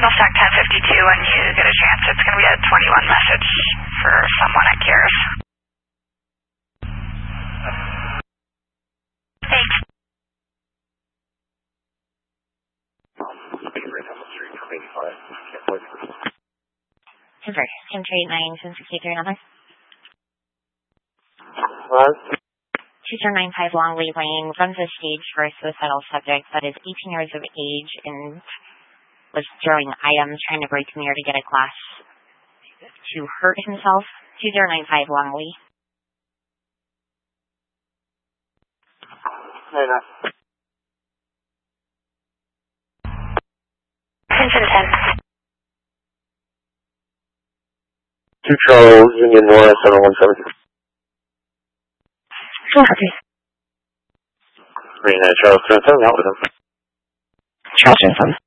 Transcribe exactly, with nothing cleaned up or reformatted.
Signal stack ten fifty-two when you get a chance. It's going to be a twenty-one message for someone at Kears. Thanks. Convert. Tim eight nine seven sixty-three number. Hello? two zero nine five Longley Lane runs a stage for a suicidal subject that is eighteen years of age and was throwing items, trying to break mirror to get a glass to hurt himself. two zero nine five Longley. Hey, no. Attention ten. Two Charles Union North seven one seven. Copy. Green, uh, Charles, seven seven, out with him. Charles Jensen.